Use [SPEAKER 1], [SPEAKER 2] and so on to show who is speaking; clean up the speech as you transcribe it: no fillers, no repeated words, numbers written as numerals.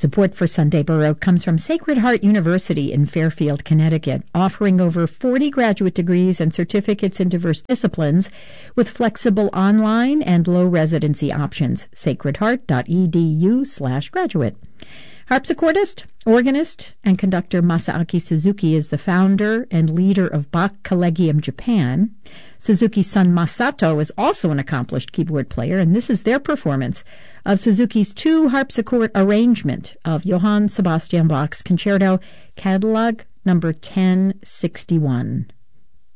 [SPEAKER 1] Support for Sunday Baroque comes from Sacred Heart University in Fairfield, Connecticut, offering over 40 graduate degrees and certificates in diverse disciplines with flexible online and low residency options. sacredheart.edu/graduate. Harpsichordist, organist, and conductor Masaaki Suzuki is the founder and leader of Bach Collegium Japan. Suzuki's son Masato is also an accomplished keyboard player, and this is their performance of Suzuki's 2 harpsichord arrangement of Johann Sebastian Bach's Concerto Catalog number 1061.